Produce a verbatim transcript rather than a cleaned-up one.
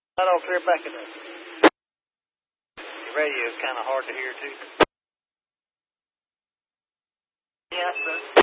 Not all clear back in there. Your radio is kind of hard to hear, too. Yeah, sir.